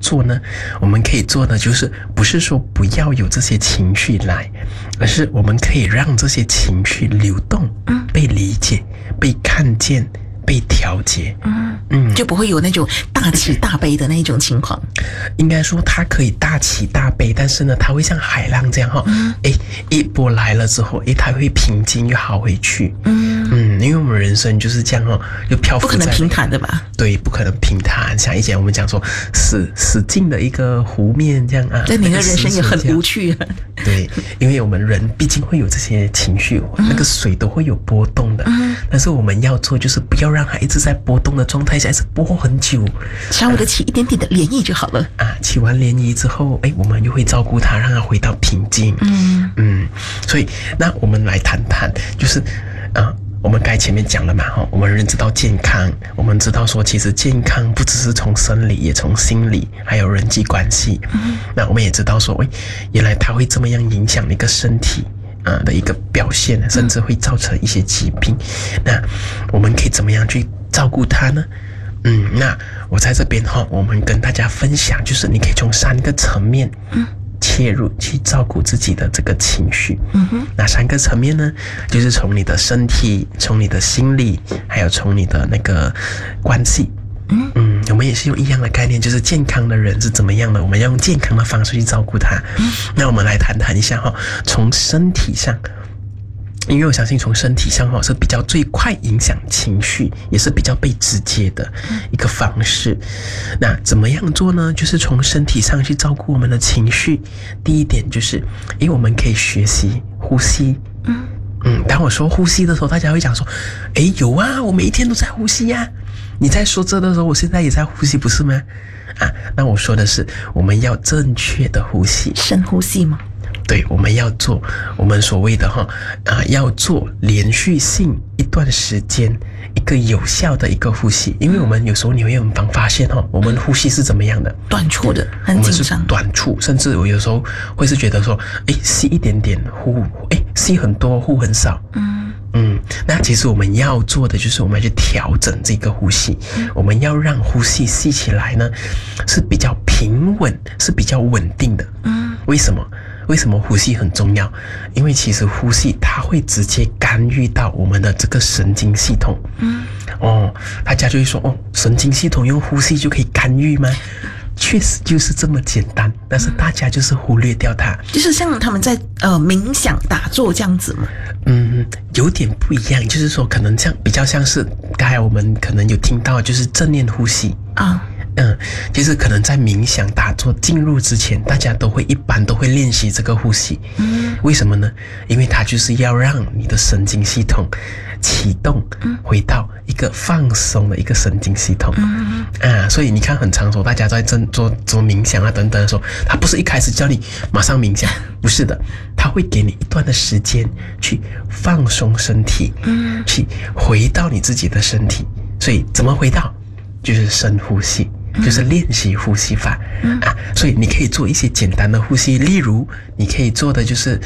做呢？我们可以做的就是不是说不要有这些情绪来，而是我们可以让这些情绪流动，被理解、被看见、被调节， 就不会有那种大起大悲的那种情况。 应该说它可以大起大悲，但是呢，它会像海浪这样一波来了之后，它会平静又好回去。因为我们人生就是这样就漂浮在， 不可能平坦的吧？ 对，不可能平坦。像以前我们讲说死进的一个湖面这样啊， 对，你的人生也很无趣啊。 对，因为我们人毕竟会有这些情绪，那个水都会有波动的。但是我们要做就是不要让它一直在波动的状态下，一直波很久， 稍微的起一点点的涟漪就好了。 起完涟漪之后，我们又会照顾它，让它回到平静。所以那我们来谈谈，就是我们刚才前面讲了嘛，我们人知道健康，我们知道说其实健康不只是从生理，也从心理，还有人际关系。那我们也知道说，原来它会这么样影响一个身体的一个表现，甚至会造成一些疾病。那我们可以怎么样去照顾它呢？那我在这边我们跟大家分享，就是你可以从3个层面切入去照顾自己的这个情绪。那3个层面呢，就是从你的身体，从你的心理，还有从你的那个关系。我们也是用一样的概念，就是健康的人是怎么样的，我们要用健康的方式去照顾他。那我们来谈谈一下从身体上，因为我相信从身体上是比较最快影响情绪，也是比较被直接的一个方式。那怎么样做呢？就是从身体上去照顾我们的情绪。第一点就是，我们可以学习呼吸。当我说呼吸的时候，大家会讲说，有啊，我每一天都在呼吸啊。你在说这的时候，我现在也在呼吸，不是吗？那我说的是，我们要正确的呼吸， 深呼吸吗？ 对，我们要做我们所谓的要做连续性一段时间一个有效的一个呼吸。因为我们有时候你会发现我们呼吸是怎么样的， 短促的，很紧张， 短促，甚至我有时候会是觉得说，吸一点点，呼，吸很多，呼很少。那其实我们要做的就是我们要去调整这个呼吸，我们要让呼吸吸起来呢是比较平稳，是比较稳定的。为什么呼吸很重要？因为其实呼吸它会直接干预到我们的这个神经系统。大家就会说，神经系统用呼吸就可以干预吗？确实就是这么简单，但是大家就是忽略掉它。 就是像他们在冥想打坐这样子吗？ 有点不一样，就是说可能这样比较像是刚才我们可能有听到，就是正念呼吸就是可能在冥想打坐进入之前，大家一般都会练习这个呼吸。为什么呢？因为它就是要让你的神经系统启动，回到一个放松的一个神经系统。所以你看很常说大家在做冥想等等的时候，他不是一开始叫你马上冥想，不是的，他会给你一段的时间去放松身体，去回到你自己的身体。所以怎么回到？就是深呼吸，就是练习呼吸法。所以你可以做一些简单的呼吸，例如你可以做的就是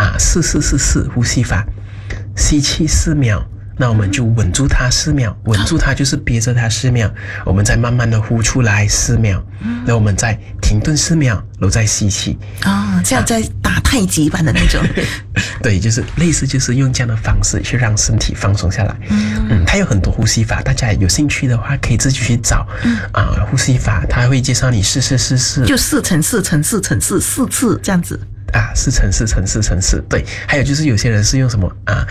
4-4-4-4呼吸法，吸气4秒，那我们就稳住它4秒，稳住它就是憋着它4秒，我们再慢慢的呼出来4秒，那我们再停顿4秒，然后再吸气。 这样在打太极般的那种。 对，就是类似，就是用这样的方式去让身体放松下来。它有很多呼吸法，大家有兴趣的话可以自己去找。呼吸法它会介绍你4-4-4-4， 就4×4×4×4，4次这样子。 4×4×4×4，对。还有就是有些人是用什么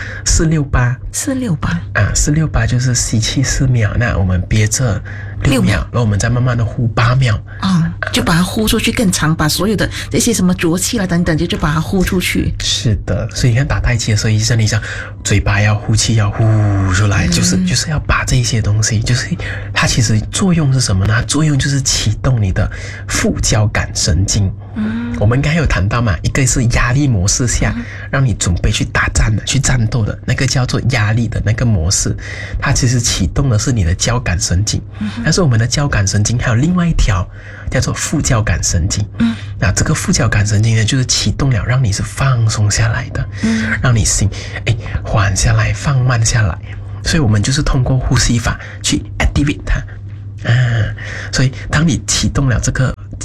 468就是吸气4秒，那我们憋着6秒，然后我们再慢慢的呼8秒。 就把它呼出去更长，把所有的这些什么浊气啦等等就把它呼出去。 是的，所以你看打太极的时候，医生你想嘴巴要呼气，要呼出来，就是要把这些东西，就是它其实作用是什么呢？作用就是启动你的副交感神经。我们刚才有谈到嘛，一个是压力模式下，让你准备去打战的、去战斗的那个叫做压力的那个模式，它其实启动的是你的交感神经。但是我们的交感神经还有另外一条叫做副交感神经。那这个副交感神经呢，就是启动了，让你是放松下来的，让你心缓下来、放慢下来。所以我们就是通过呼吸法去 activate 它。所以当你启动了这个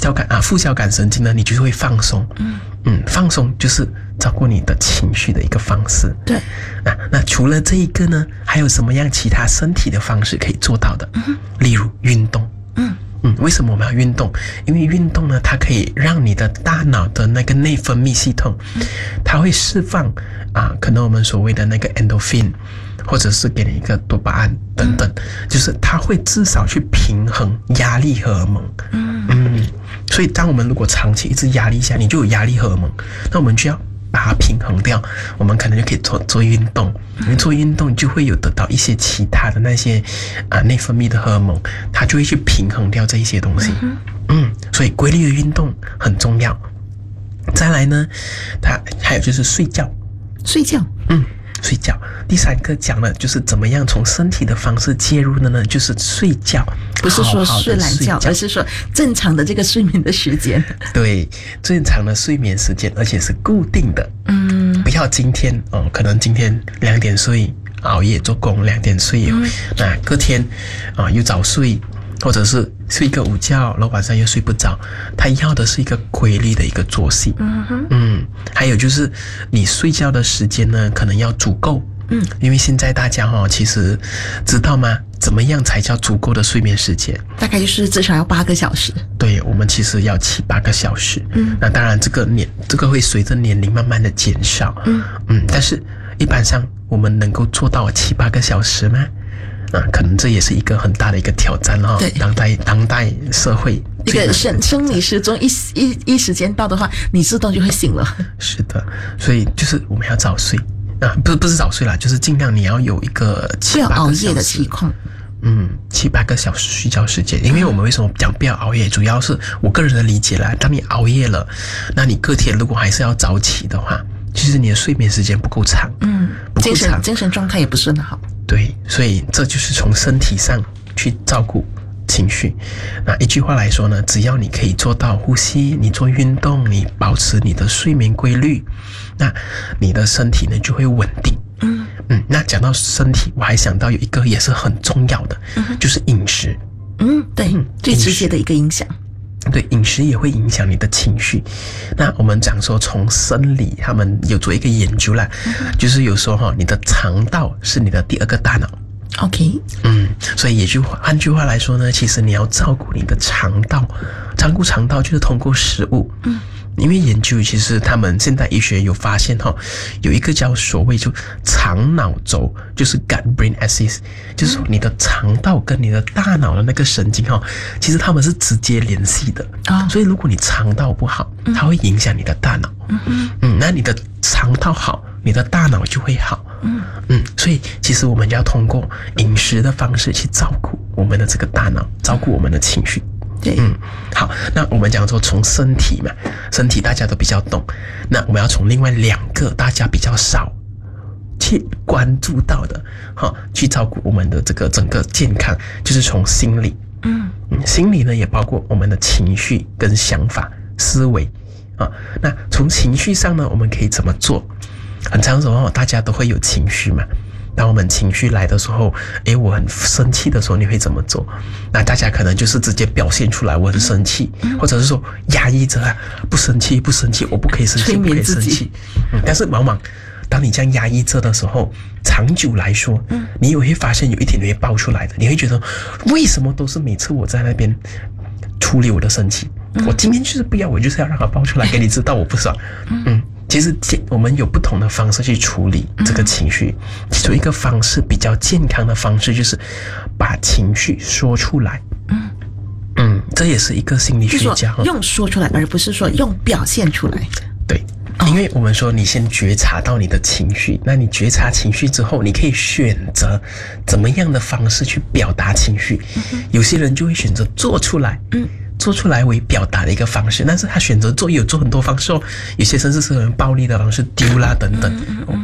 副交感神经呢，你就会放松。放松就是照顾你的情绪的一个方式。 对。 那除了这一个呢，还有什么样其他身体的方式可以做到的？例如运动。为什么我们要运动？因为运动呢，它可以让你的大脑的那个内分泌系统，它会释放可能我们所谓的那个 endorphin， 或者是给你一个多巴胺等等，就是它会至少去平衡压力荷尔蒙。所以当我们如果长期一直压力下，你就有压力荷尔蒙，那我们就要把它平衡掉，我们可能就可以做运动。你做运动就会有得到一些其他的那些内分泌的荷尔蒙，它就会去平衡掉这一些东西。所以规律的运动很重要。再来呢，它还有就是睡觉。睡觉。第三个讲的就是怎么样从身体的方式介入的呢？就是睡觉， 不是说睡懒觉，而是说正常的这个睡眠的时间。 对，正常的睡眠时间，而且是固定的。不要今天可能今天2点睡，熬夜做工2点睡，那隔天又早睡，或者是睡个午觉，然后晚上又睡不着。他要的是一个规律的一个作息。还有就是你睡觉的时间呢，可能要足够。因为现在大家其实知道吗？怎么样才叫足够的睡眠时间？ 大概就是至少要8个小时。 对，我们其实要7-8个小时。那当然这个会随着年龄慢慢的减少。但是一般上我们能够做到7-8个小时吗？可能这也是一个很大的一个挑战哈。当代社会一个生理时钟一时间到的话，你自动就会醒了。 是的，所以就是我们要早睡。不是早睡啦，就是尽量你要有一个7-8个小时，不要熬夜的情况。7-8个小时睡觉时间。因为我们为什么讲不要熬夜，主要是我个人的理解啦。当你熬夜了，那你隔天如果还是要早起的话，其实你的睡眠时间不够长。不够长， 精神状态也不是很好。 对，所以这就是从身体上去照顾情绪。那一句话来说呢，只要你可以做到呼吸，你做运动，你保持你的睡眠规律，那你的身体呢就会稳定。那讲到身体，我还想到有一个也是很重要的，就是饮食。 对，最直接的一个影响。 对，饮食也会影响你的情绪。那我们讲说从生理，他们有做一个研究啦，就是有说你的肠道是你的第2个大脑。 OK。 所以换句话来说呢，其实你要照顾你的肠道，照顾肠道就是通过食物。因为研究其实他们现代医学有发现有一个叫所谓就肠脑轴，就是 gut brain axis， 就是说你的肠道跟你的大脑的那个神经其实他们是直接联系的。所以如果你肠道不好，它会影响你的大脑。那你的肠道好，你的大脑就会好。所以其实我们要通过饮食的方式去照顾我们的这个大脑，照顾我们的情绪。 对。 好，那我们讲说从身体嘛，身体大家都比较懂，那我们要从另外2个大家比较少去关注到的去照顾我们的这个整个健康，就是从心理。心理呢也包括我们的情绪跟想法思维。那从情绪上呢，我们可以怎么做？很常时候大家都会有情绪嘛。当我们情绪来的时候，我很生气的时候，你会怎么做？那大家可能就是直接表现出来我很生气，或者是说压抑着不生气，我不可以生气，不可以生气。但是往往当你这样压抑着的时候，长久来说，你也会发现有一天你会爆出来的。你会觉得为什么都是每次我在那边处理我的生气，我今天就是不要，我就是要让它爆出来给你知道我不爽。其实我们有不同的方式去处理这个情绪，其中一个方式比较健康的方式就是把情绪说出来。这也是一个心理学家用说出来，而不是说用表现出来。 对，因为我们说你先觉察到你的情绪，那你觉察情绪之后，你可以选择怎么样的方式去表达情绪。有些人就会选择做出来。做出来为表达的一个方式，但是他选择做也有做很多方式有些甚至是很暴力的方式，丢啦等等。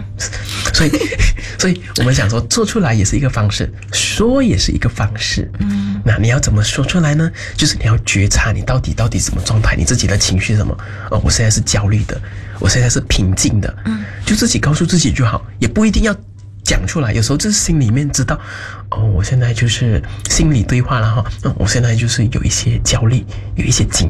所以我们想说做出来也是一个方式，说也是一个方式。那你要怎么说出来呢？就是你要觉察你到底什么状态，你自己的情绪是什么。我现在是焦虑的，我现在是平静的，就自己告诉自己就好，也不一定要讲出来。有时候就是心里面知道我现在就是心理对话了我现在就是有一些焦虑，有一些紧张，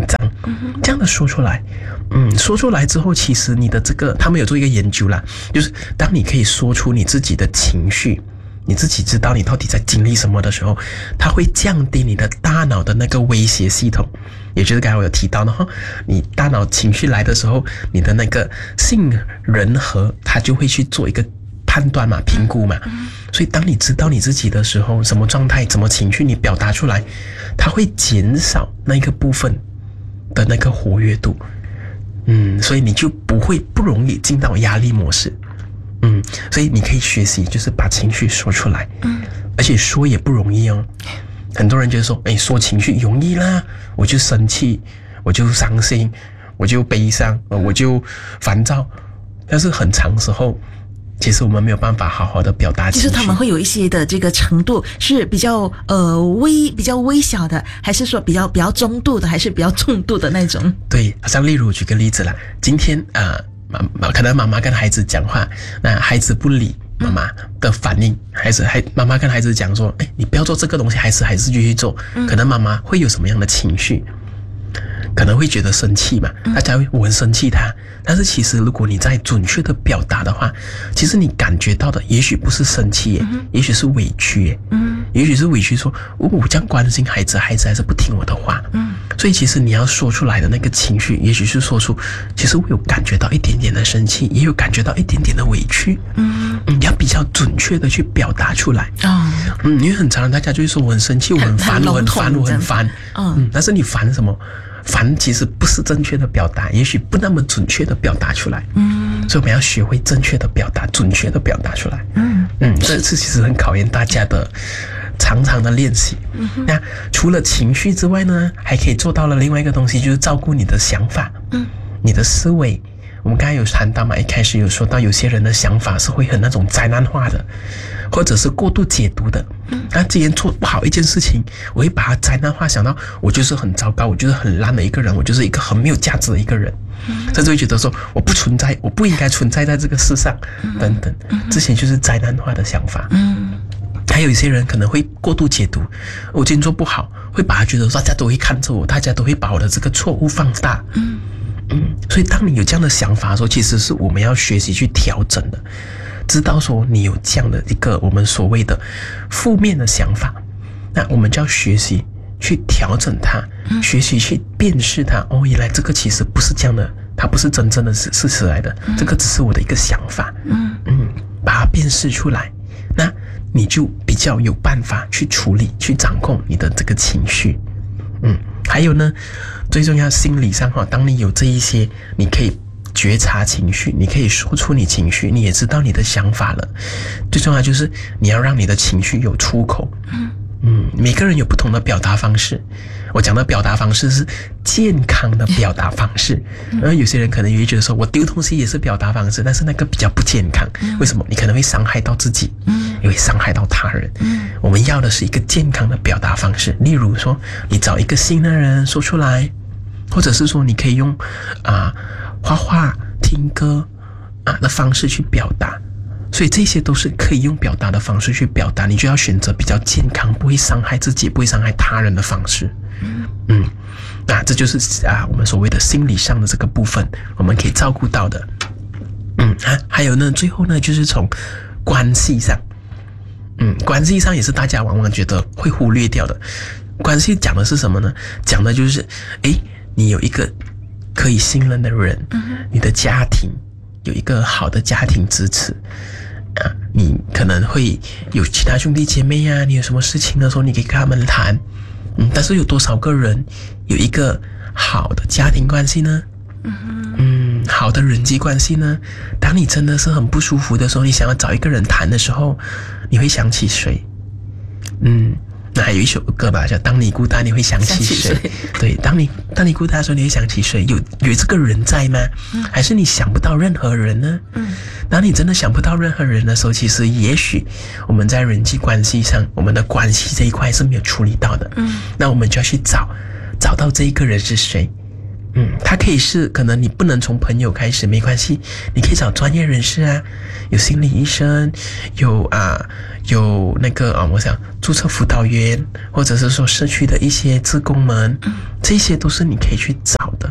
这样的说出来，说出来之后，其实你的这个他们有做一个研究啦，就是当你可以说出你自己的情绪，你自己知道你到底在经历什么的时候，它会降低你的大脑的那个威胁系统，也就是刚才我有提到的哈，你大脑情绪来的时候，你的那个杏仁核它就会去做一个判断嘛、评估嘛，所以当你知道你自己的时候，什么状态、什么情绪你表达出来，它会减少那个部分的那个活跃度，所以你就不容易进到压力模式，所以你可以学习，就是把情绪说出来，而且说也不容易哦。很多人就说，说情绪容易啦，我就生气，我就伤心，我就悲伤，我就烦躁，但是很长时候，其实我们没有办法好好的表达情绪。 就是他们会有一些的这个程度是比较微小的，还是说比较中度的，还是比较重度的那种？ 对，好像例如举个例子啦，今天可能妈妈跟孩子讲话，那孩子不理妈妈的反应，妈妈跟孩子讲说，你不要做这个东西，还是继续做，可能妈妈会有什么样的情绪？可能会觉得生气嘛，大家会我很生气他，但是其实如果你在准确的表达的话，其实你感觉到的也许不是生气耶，也许是委屈耶，也许是委屈说，我这样关心孩子，孩子还是不听我的话，所以其实你要说出来的那个情绪，也许是说出，其实我有感觉到一点点的生气，也有感觉到一点点的委屈，你要比较准确的去表达出来，因为很常大家就会说我很生气，我很烦，我很烦，我很烦，但是你烦什么？烦其实不是正确的表达，也许不那么准确的表达出来，所以我们要学会正确的表达，准确的表达出来，这次其实很考验大家的常常的练习。那除了情绪之外呢，还可以做到了另外一个东西，就是照顾你的想法，你的思维。我们刚才有谈到嘛，一开始有说到有些人的想法是会很那种灾难化的，或者是过度解读的。那既然做不好一件事情，我会把它灾难化，想到我就是很糟糕，我就是很烂的一个人，我就是一个很没有价值的一个人，甚至会觉得说我不存在，我不应该存在在这个世上，等等，这些就是灾难化的想法。还有一些人可能会过度解读，我今天做不好，会把它觉得大家都会看着我，大家都会把我的这个错误放大。所以当你有这样的想法的时候，其实是我们要学习去调整的，知道说你有这样的一个我们所谓的负面的想法，那我们就要学习去调整它，学习去辨识它。原来这个其实不是这样的，它不是真正的事实来的，这个只是我的一个想法。把它辨识出来，那你就比较有办法去处理、去掌控你的这个情绪。还有呢，最重要心理上当你有这一些，你可以觉察情绪，你可以说出你情绪，你也知道你的想法了。最重要就是你要让你的情绪有出口。每个人有不同的表达方式。我讲的表达方式是健康的表达方式，而有些人可能也会觉得说，我丢东西也是表达方式，但是那个比较不健康。为什么？你可能会伤害到自己，也会伤害到他人。我们要的是一个健康的表达方式，例如说，你找一个新的人说出来，或者是说，你可以用画画、听歌的方式去表达。所以这些都是可以用表达的方式去表达，你就要选择比较健康，不会伤害自己，不会伤害他人的方式。这就是我们所谓的心理上的这个部分，我们可以照顾到的。还有呢，最后呢，就是从关系上，关系上也是大家往往觉得会忽略掉的。关系讲的是什么呢？讲的就是，你有一个可以信任的人，你的家庭有一个好的家庭支持。你可能会有其他兄弟姐妹呀，你有什么事情的时候，你可以跟他们谈。但是有多少个人有一个好的家庭关系呢？好的人际关系呢？当你真的是很不舒服的时候，你想要找一个人谈的时候，你会想起谁？那还有一首歌吧，叫《当你孤单你会想起谁》。对，当你孤单的时候，你会想起谁？有这个人在吗？还是你想不到任何人呢？当你真的想不到任何人的时候，其实也许我们在人际关系上，我们的关系这一块是没有处理到的。那我们就要去找到这一个人是谁。他可以是，可能你不能从朋友开始，没关系，你可以找专业人士啊，有心理医生，有那个我想注册辅导员，或者是说社区的一些志工们，这些都是你可以去找的。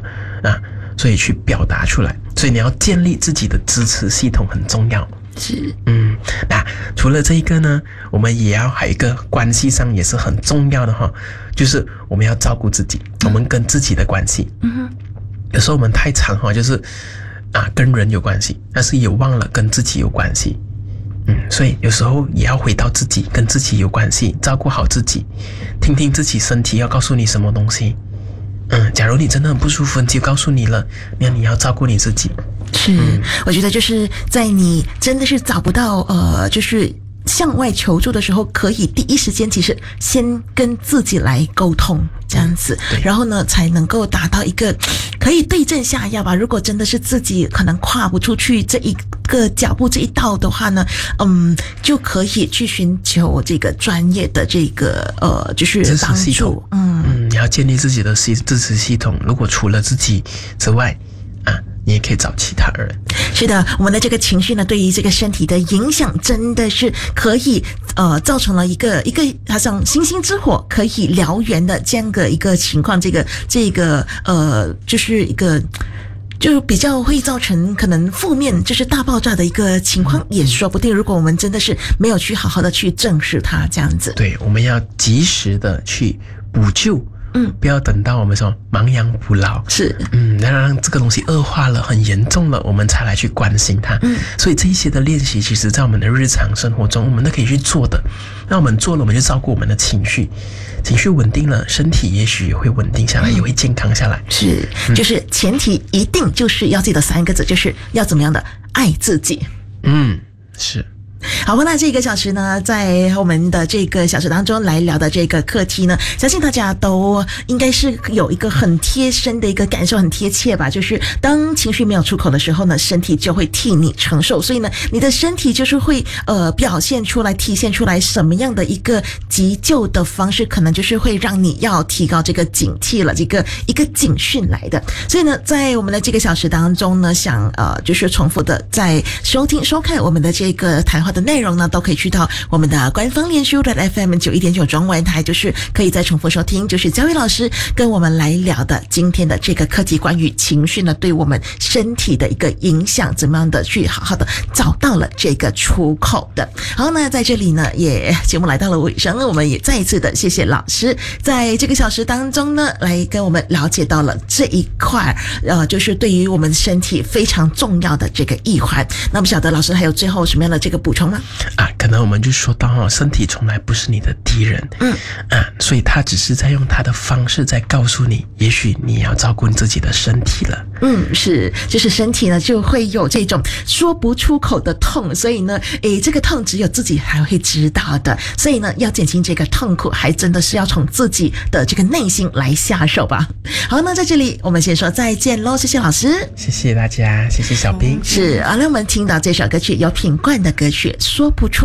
所以去表达出来。所以你要建立自己的支持系统很重要。 是， 那除了这一个呢，我们也要还有一个关系上也是很重要的哈，就是我们要照顾自己，我们跟自己的关系。有时候我们太常就是跟人有关系，但是也忘了跟自己有关系。所以有时候也要回到自己，跟自己有关系，照顾好自己，听听自己身体要告诉你什么东西。假如你真的很不舒服，就告诉你了，那你要照顾你自己。 是，我觉得就是在你真的是找不到就是向外求助的时候，可以第一时间其实先跟自己来沟通，这样子，然后呢才能够达到一个可以对症下药吧。如果真的是自己可能跨不出去这一个脚步这一道的话呢，就可以去寻求这个专业的这个就是帮助。 你要建立自己的支持系统。如果除了自己之外你也可以找其他人。 是的，我们的这个情绪呢，对于这个身体的影响真的是可以造成了一个好像星星之火可以燎原的这样的一个情况。这个就是一个就比较会造成可能负面就是大爆炸的一个情况也说不定。如果我们真的是没有去好好的去正视它，这样子。 对，我们要及时的去补救。不要等到我们说亡羊补牢， 是， 让这个东西恶化了，很严重了，我们才来去关心它。所以这一些的练习，其实在我们的日常生活中，我们都可以去做的。那我们做了，我们就照顾我们的情绪，情绪稳定了，身体也许也会稳定下来，也会健康下来。 是，就是前提一定就是要记得3个字，就是要怎么样的爱自己。 是。 好，那这个小时呢，在我们的这个小时当中来聊的这个课题呢，相信大家都应该是有一个很贴身的一个感受，很贴切吧。就是当情绪没有出口的时候呢，身体就会替你承受，所以呢，你的身体就是会表现出来、体现出来什么样的一个急救的方式，可能就是会让你要提高这个警惕了，这个一个警讯来的。所以呢，在我们的这个小时当中呢，想就是重复的在收看我们的这个谈话的内容呢，都可以去到我们的官方脸书的 FM91.9 中文台，就是可以再重复收听，就是焦裕老师跟我们来聊的今天的这个课题，关于情绪呢对我们身体的一个影响，怎么样的去好好的找到了这个出口的。好，那在这里呢，也节目来到了尾声，我们也再一次的谢谢老师在这个小时当中呢，来跟我们了解到了这一块就是对于我们身体非常重要的这个一环。那不晓得老师还有最后什么样的这个补充吗？ 可能我们就说到身体从来不是你的敌人，所以他只是在用他的方式在告诉你，也许你要照顾你自己的身体了。 是，就是身体呢就会有这种说不出口的痛，所以呢，这个痛只有自己还会知道的，所以呢，要减轻这个痛苦，还真的是要从自己的这个内心来下手吧。好，那在这里我们先说再见咯，谢谢老师， 谢谢大家，谢谢小兵。 是，那我们听到这首歌曲有品冠的歌曲《说不出